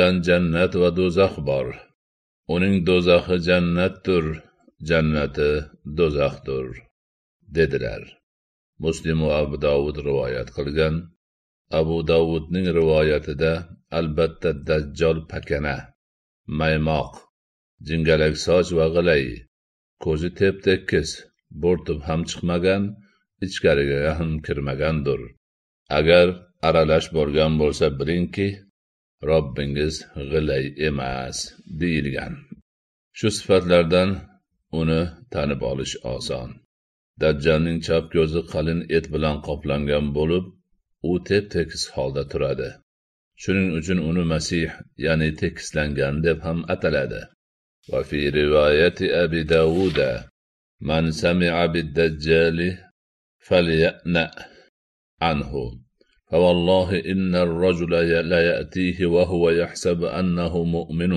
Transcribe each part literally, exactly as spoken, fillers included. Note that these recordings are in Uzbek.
bilan jannat va do'zax bor. Uning do'zaxi jannatdir, jannati do'zaxdir, dedilar. Muslim va Abu Dovud rivoyat qilgan. Abu Dovudning rivoyatida albatta Dajjal pakana, maymoq, jingalak soch va g'ilay, ko'zi tep-tekis, bo'rtib ham chiqmagan, ichkariga ham kirmagandir. Agar aralash bo'lgan bo'lsa, bilingki, Robbingiz g'ilay emas, deyilgan. Shu sifatlardan uni tanib olish oson. Dajjalning chap ko'zi qalin et bilan qoplangan bo'lib, u tep-tekis holda turadi. Shuning uchun uni Masih, ya'ni tekislangan deb ham ataladi. Va fi rivoyati Abi Dawud, man sami'a bid-dajjali falya'na anhu. فوالله إن الرجل لا يأتيه وهو يحسب أنه مؤمن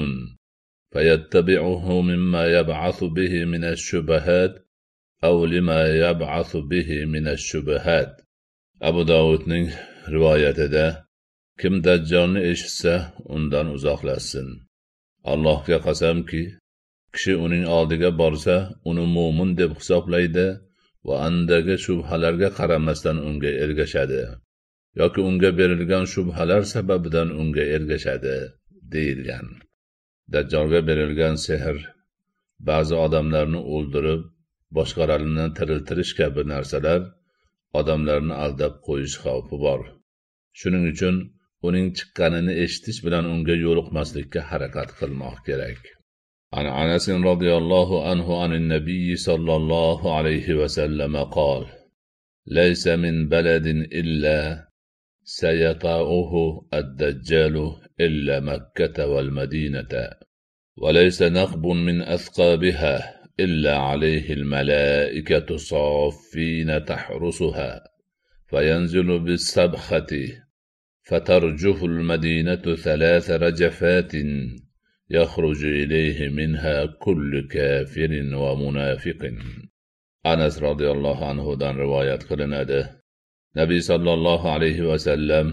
فيتبعه مما يبعث به من الشبهات أو لما يبعث به من الشبهات. Abu Dovudning rivoyatida kim Dajjalni eshitsa, undan uzoqlashsin. Allohga qasamki, kishi uning oldiga borsa, uni mu'min deb hisoblaydi va andagi shubhalarga qaramasdan unga ergashadi. yoki unga berilgan shubhalar sababidan unga ergashadi, deyilgan. Dajjalga berilgan sehr ba'zi odamlarni o'ldirib, boshqalarini tiriltirish kabi narsalar odamlarni aldab qo'yish xavfi bor. Shuning uchun uning chiqqanini eshitish bilan unga yo'liqmaslikka harakat qilmoq kerak. An Anas radhiyallohu anhu anin nabiy sallallohu alayhi va sallam qol: "Laysa min baladin illa سيطاؤه الدجال إلا مكة والمدينة وليس نقب من أثقابها إلا عليه الملائكة صافين تحرسها فينزل بالسبخة فترجف المدينة ثلاث رجفات يخرج إليه منها كل كافر ومنافق." Anas radhiyallohu anhu dan rivoyat qilinadi. Nabiy sallallohu alayhi va sallam